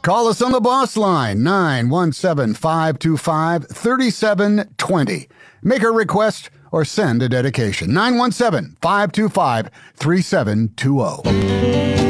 Call us on the boss line, 917-525-3720. Make a request or send a dedication, 917-525-3720.